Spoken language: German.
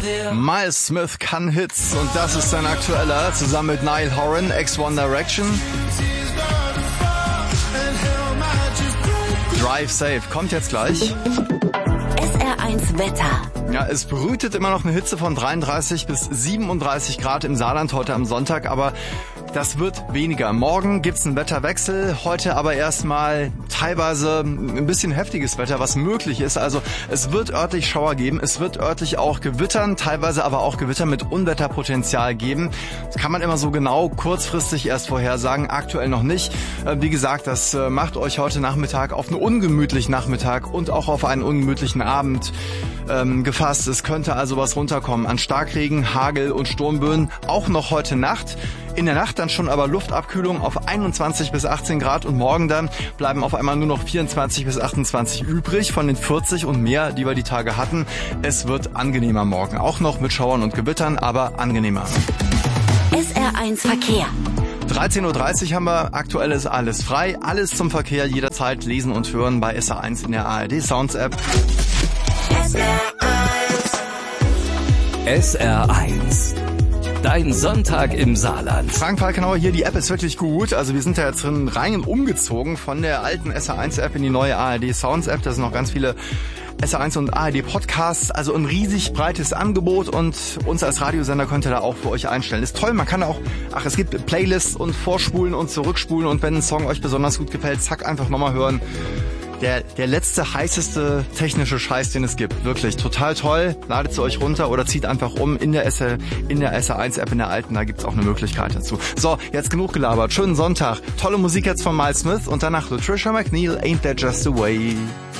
Miles Smith kann Hits und das ist sein aktueller, zusammen mit Niall Horan, X One Direction. Drive Safe kommt jetzt gleich. SR1 Wetter. Ja, es brütet immer noch eine Hitze von 33 bis 37 Grad im Saarland heute am Sonntag, aber das wird weniger. Morgen gibt's einen Wetterwechsel, heute aber erstmal teilweise ein bisschen heftiges Wetter, was möglich ist. Also es wird örtlich Schauer geben, es wird örtlich auch Gewittern, teilweise aber auch Gewitter mit Unwetterpotenzial geben. Das kann man immer so genau kurzfristig erst vorhersagen, aktuell noch nicht. Wie gesagt, das macht euch heute Nachmittag auf einen ungemütlichen Nachmittag und auch auf einen ungemütlichen Abend gefasst. Es könnte also was runterkommen an Starkregen, Hagel und Sturmböen, auch noch heute Nacht. In der Nacht dann schon aber Luftabkühlung auf 21 bis 18 Grad und morgen dann bleiben auf einmal nur noch 24 bis 28 übrig von den 40 und mehr, die wir die Tage hatten. Es wird angenehmer morgen, auch noch mit Schauern und Gewittern, aber angenehmer. SR1 Verkehr. 13.30 Uhr haben wir, aktuell ist alles frei, alles zum Verkehr, jederzeit lesen und hören bei SR1 in der ARD Sounds App. SR1. Dein Sonntag im Saarland. Frank Falkenauer hier, die App ist wirklich gut. Also wir sind ja jetzt rein umgezogen von der alten SR1-App in die neue ARD Sounds-App. Da sind noch ganz viele SR1 und ARD Podcasts, also ein riesig breites Angebot und uns als Radiosender könnt ihr da auch für euch einstellen. Ist toll, man kann auch, es gibt Playlists und Vorspulen und Zurückspulen und wenn ein Song euch besonders gut gefällt, zack, einfach nochmal hören. Der letzte, heißeste technische Scheiß, den es gibt. Wirklich total toll. Ladet sie euch runter oder zieht einfach um in der SR1-App, in der alten. Da gibt's auch eine Möglichkeit dazu. So, jetzt genug gelabert. Schönen Sonntag. Tolle Musik jetzt von Miles Smith und danach Patricia McNeil, Ain't That Just the Way.